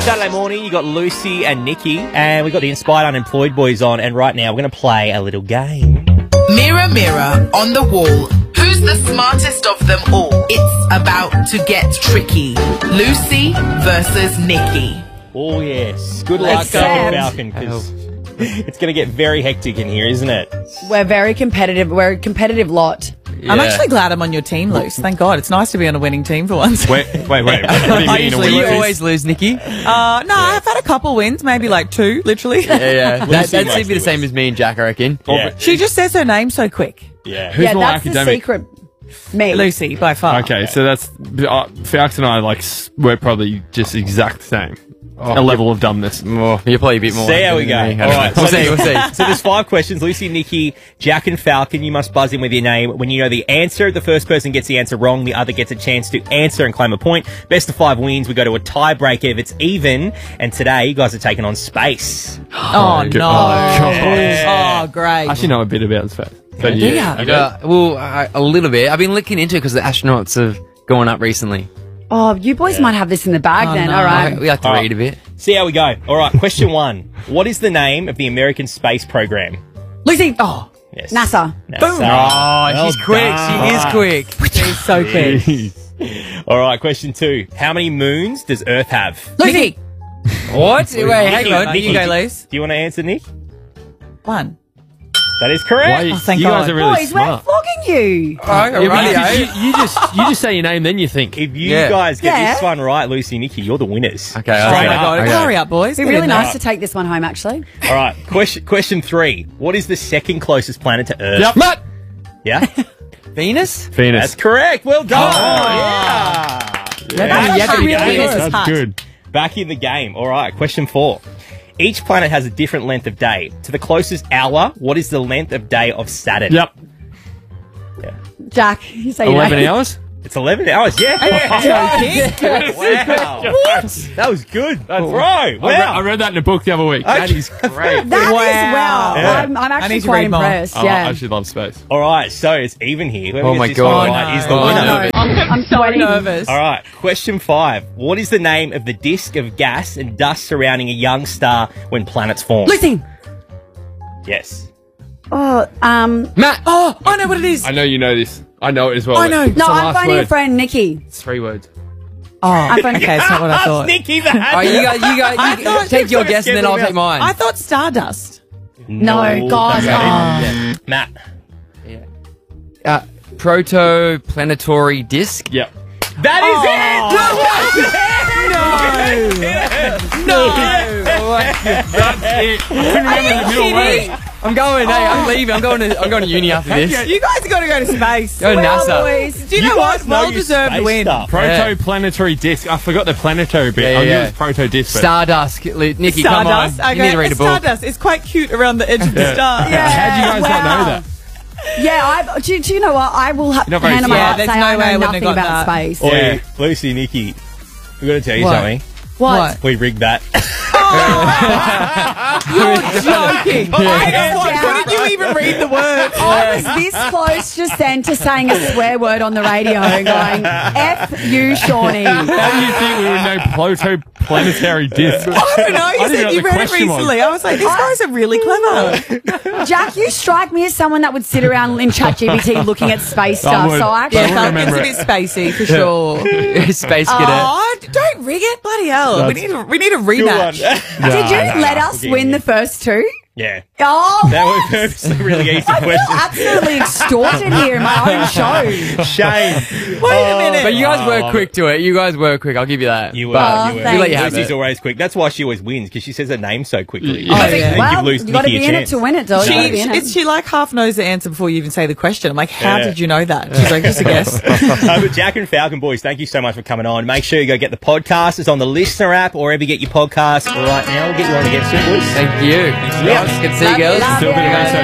Saturday morning, you got Lucy and Nikki, and we got the Inspired Unemployed boys on, and right now we're going to play a little game. Mirror, mirror on the wall, who's the smartest of them all? It's about to get tricky. Lucy versus Nikki. Oh, yes. Good luck, Falcon, because it's going to get very hectic in here, isn't it? We're very competitive. We're a competitive lot. Yeah. I'm actually glad I'm on your team, Luce. Thank God. It's nice to be on a winning team for once. Wait. What do you mean? You always lose, Nikki. No, I've had a couple wins, maybe like 2, literally. Yeah. That'd be the same as me and Jack, I reckon. Yeah. She just says her name so quick. Yeah. Who's more that's academic? the secret. Me. Lucy, by far. Okay, so that's Falx and I we're probably just exact same. A level of dumbness. You're probably a bit more. See how we go. All right. We'll see. So there's 5 questions. Lucy, Nikki, Jack and Falcon, you must buzz in with your name. When you know the answer, the first person gets the answer wrong. The other gets a chance to answer and claim a point. Best of 5 wins. We go to a tiebreaker if it's even. And today, you guys are taking on space. Oh, no. Oh, great. I actually know a bit about space. But Yeah. A little bit. I've been looking into it because the astronauts have gone up recently. Oh, you boys might have this in the bag then. no. All right. We like to read a bit. See how we go. All right. Question 1. What is the name of the American space program? Lucy. Oh, Yes. NASA. NASA. Oh, she's quick. done. She is quick. She's so quick. All right. Question 2. How many moons does Earth have? Lucy. What? Wait, hang on. Nikki, You go, Luce. Do you want to answer, Nick? 1. That is correct. Oh, thank you guys God. are really Boys, we're smart. flogging you. You just say your name, then you think. If you Yeah. guys get Yeah. this one right, Lucy, Nikki, you're the winners. Okay, Oh, Straight my up. God. Okay. Hurry up, boys. It'd be really nice to take this one home, actually. All right. Question 3. What is the second closest planet to Earth? Yep. Matt! Yeah? Venus? Venus. That's correct. Well done. Yeah, Yeah. that's really really good. That's hard. good. Back in the game. All right. Question 4. Each planet has a different length of day. To the closest hour, what is the length of day of Saturn? Yep. Jack, you say your 11 name. hours? It's 11 hours. Yeah. Wow. What? That was good. Bro. I Wow. read that in a book the other week. That is great. That is Wow. wow. I'm I actually need to quite read more. impressed. I Yeah. actually love space. All right. So it's even here. Whoever Oh my gets this one God. right is the Oh, winner. no. I'm So sweating. nervous. All right, question 5. What is the name of the disk of gas and dust surrounding a young star when planets form? Lucy. Yes. Oh, Matt! Oh, I know what it is. I know you know this. I know it as well. I know. It's no, the I'm last phoning a word. friend, Nikki. It's 3 words. Oh, okay, it's not what I thought. Nikki, that. Oh, you guys, take your guess and then I'll take mine. I thought Stardust. No, God. Yeah. Matt. Protoplanetary disc. Yep. That That's it. I couldn't remember the middle word. I'm going. Hey, I'm leaving. I'm going to uni after this. You guys got to go to space. Go Well, NASA. boys. Do you know guys what? know Well your deserved space win. stuff. Protoplanetary disc. I forgot the planetary bit. Yeah, I knew yeah. it was proto disc. but- Stardust. Nikki, come on. Stardust. Okay. You need to read a book. Stardust. It's quite cute around the edge of the star. How do you guys not know Wow. that? Yeah, do you know what? I will You're not very hand on my smart. heart There's say no I way I know wouldn't have nothing got about that. space. Oi, Lucy, Nikki. We've got to tell you What? something. What? We rigged that. You're joking. Couldn't you even read the word? I was this close just then to saying a swear word on the radio and going, F you, Shawnee. How do you think we would know protoplanetary disc? I don't know. You I didn't know said what you the read it question was. recently. I was like, these guys are really clever. Jack, you strike me as someone that would sit around in ChatGPT looking at space stuff. would. So I actually I Yeah, would it's remember a bit spacey for sure. Space cadet. Oh, don't rig it, bloody hell! We need a Good one. rematch. Did you let us win the first 2? Yeah. Oh, That was a really easy I feel question. absolutely extorted here in my own show. Shame. Wait a minute. But you guys were quick to it. You guys were quick. I'll give you that. You were. But You were. thanks. We let you have Lucy's it. always quick. That's why she always wins, because she says her name so quickly. Yeah. Oh, yeah. Well, Well, give you got to Nikki be a in it chance. to win it, dog. You gotta be in it. She like half knows the answer before you even say the question. I'm like, how Yeah. did you know that? She's like, just a guess. But Jack and Falcon boys, thank you so much for coming on. Make sure you go get the podcast. It's on the Listener app or wherever you get your podcasts right now. We'll get you on again soon, boys. Thank you. Thanks, guys. Good to see you, girls. Love Still a bit of ya. research.